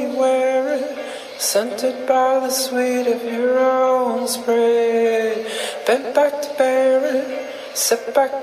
you wear it, scented by the sweet of your own spray. Bent back to bear it, sit back